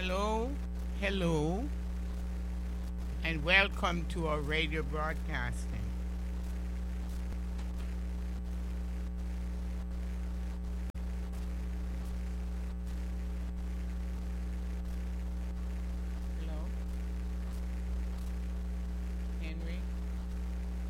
Hello, hello, and welcome to our radio broadcasting.